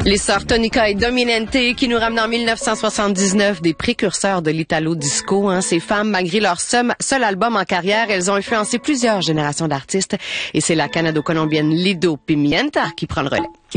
Les sœurs Tonica et Dominente qui nous ramènent en 1979, des précurseurs de l'Italo Disco. Ces femmes, malgré leur seul album en carrière, elles ont influencé plusieurs générations d'artistes. Et c'est la Canado-colombienne Lido Pimienta qui prend le relais.